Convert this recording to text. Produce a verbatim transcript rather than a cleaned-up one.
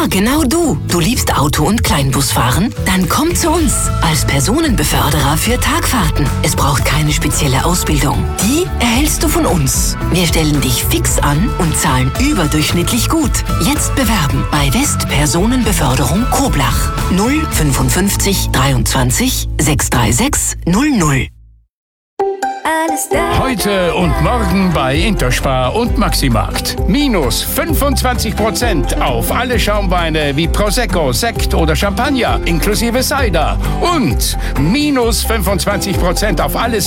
Ja, genau du. Du liebst Auto- und Kleinbusfahren? Dann komm zu uns als Personenbeförderer für Tagfahrten. Es braucht keine spezielle Ausbildung. Die erhältst du von uns. Wir stellen dich fix an und zahlen überdurchschnittlich gut. Jetzt bewerben bei West Personenbeförderung Koblach. null fünfundfünfzig dreiundzwanzig sechshundertsechsunddreißig null null. Alles da. Heute und morgen bei Interspar und Maximarkt. Minus fünfundzwanzig Prozent auf alle Schaumweine wie Prosecco, Sekt oder Champagner inklusive Cider. Und minus fünfundzwanzig Prozent auf alles